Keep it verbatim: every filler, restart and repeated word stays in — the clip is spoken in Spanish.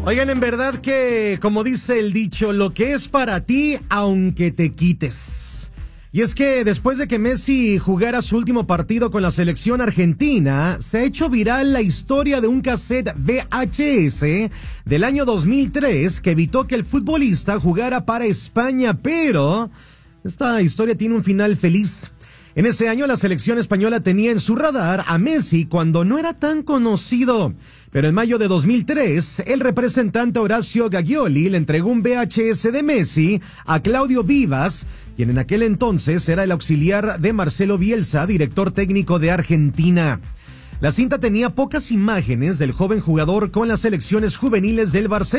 Oigan, en verdad que, como dice el dicho, lo que es para ti, aunque te quites. Y es que después de que Messi jugara su último partido con la selección argentina, se ha hecho viral la historia de un cassette V H S del año dos mil tres que evitó que el futbolista jugara para España, pero esta historia tiene un final feliz. En ese año la selección española tenía en su radar a Messi cuando no era tan conocido. Pero en mayo de dos mil tres, el representante Horacio Gaglioli le entregó un V H S de Messi a Claudio Vivas, quien en aquel entonces era el auxiliar de Marcelo Bielsa, director técnico de Argentina. La cinta tenía pocas imágenes del joven jugador con las selecciones juveniles del Barcelona.